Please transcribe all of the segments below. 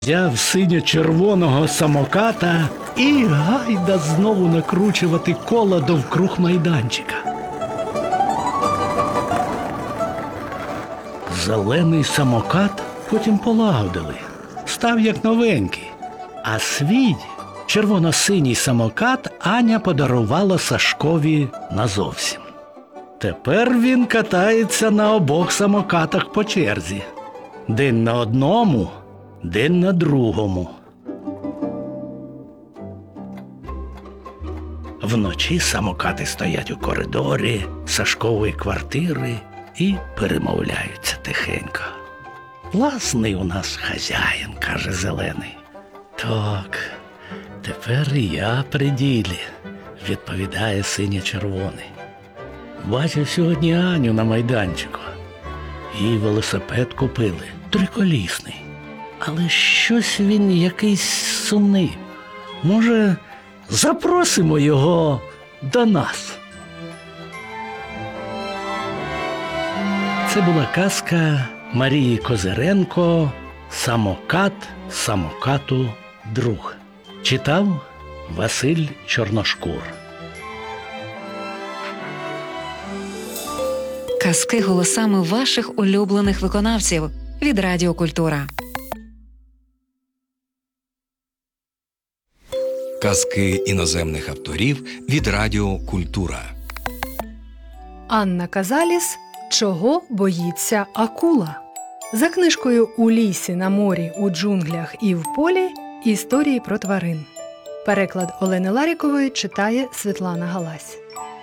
Взяв синьо-червоного самоката і гайда знову накручувати кола довкруг майданчика. Зелений самокат потім полагодили, став як новенький. А свій червоно-синій самокат Аня подарувала Сашкові назовсім. Тепер він катається на обох самокатах по черзі. День на одному, день на другому. Вночі самокати стоять у коридорі Сашкової квартири і перемовляються тихенько. «Власний у нас хазяїн», – каже Зелений. «Так, тепер і я при ділі», – відповідає синьо-червоний. «Бачив сьогодні Аню на майданчику. Їй велосипед купили, триколісний. Але щось він якийсь сумний. Може, запросимо його до нас?» Це була казка Марії Козиренко «Самокат самокату друг». Читав Василь Чорношкур. Казки голосами ваших улюблених виконавців від Радіо Культура. Казки іноземних авторів від Радіо Культура. Анна Казаліс «Чого боїться акула?» За книжкою «У лісі, на морі, у джунглях і в полі. Історії про тварин». Переклад Олени Ларікової читає Світлана Галась.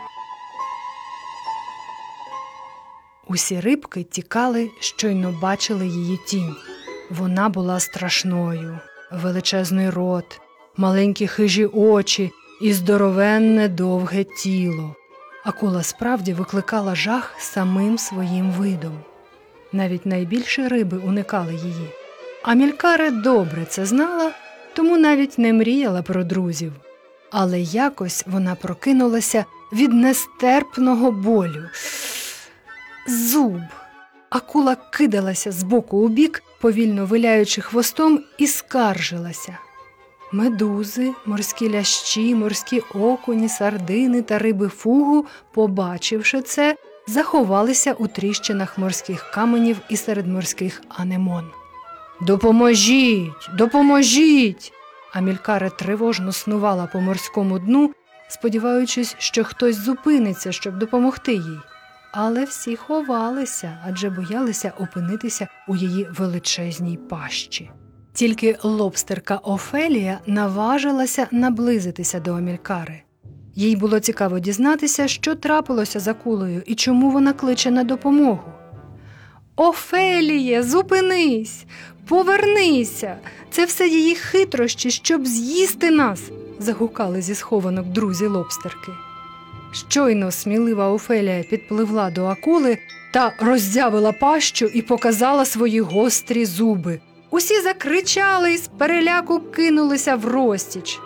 Усі рибки тікали, щойно бачили її тінь. Вона була страшною. Величезний рот, маленькі хижі очі і здоровенне довге тіло. Акула справді викликала жах самим своїм видом. Навіть найбільші риби уникали її. Амількаре добре це знала, тому навіть не мріяла про друзів. Але якось вона прокинулася від нестерпного болю. Зуб! Акула кидалася з боку у бік, повільно виляючи хвостом, і скаржилася. Медузи, морські лящі, морські окуні, сардини та риби фугу, побачивши це, заховалися у тріщинах морських каменів і серед морських анемон. «Допоможіть! Допоможіть!» Амількаре тривожно снувала по морському дну, сподіваючись, що хтось зупиниться, щоб допомогти їй. Але всі ховалися, адже боялися опинитися у її величезній пащі. Тільки лобстерка Офелія наважилася наблизитися до Амількари. Їй було цікаво дізнатися, що трапилося з акулою і чому вона кличе на допомогу. «Офеліє, зупинись! Повернися! Це все її хитрощі, щоб з'їсти нас!» – загукали зі схованок друзі лобстерки. Щойно смілива Офелія підпливла до акули та роззявила пащу і показала свої гострі зуби. Усі закричали і з переляку кинулися врозтіч.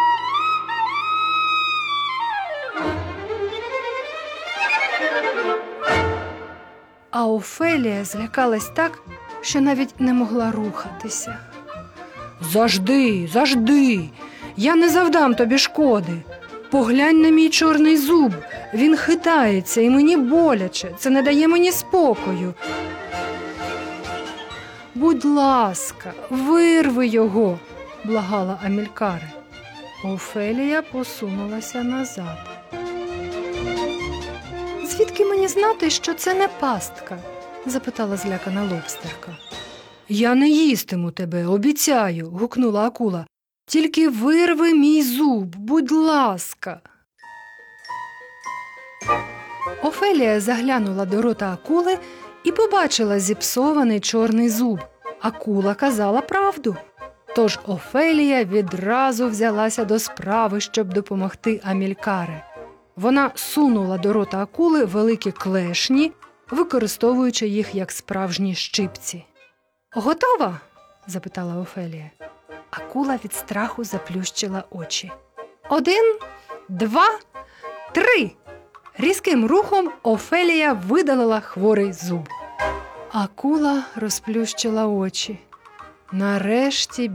А Офелія злякалась так, що навіть не могла рухатися. «Завжди, завжди! Я не завдам тобі шкоди! Поглянь на мій чорний зуб! Він хитається і мені боляче! Це не дає мені спокою! Будь ласка, вирви його!» – благала Амількаре. Офелія посунулася назад. «Звідки мені знати, що це не пастка?» – запитала злякана лобстерка. «Я не їстиму тебе, обіцяю!» – гукнула акула. «Тільки вирви мій зуб, будь ласка!» Офелія заглянула до рота акули і побачила зіпсований чорний зуб. Акула казала правду. Тож Офелія відразу взялася до справи, щоб допомогти Амількаре. Вона сунула до рота акули великі клешні, використовуючи їх як справжні щипці. «Готова?» – запитала Офелія. Акула від страху заплющила очі. 1, 2, 3! Різким рухом Офелія видалила хворий зуб. Акула розплющила очі. Нарешті